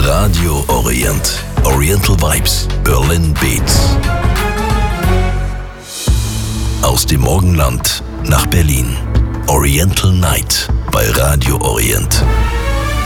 Radio Orient. Oriental Vibes. Berlin Beats. Aus dem Morgenland nach Berlin. Oriental Night bei Radio Orient.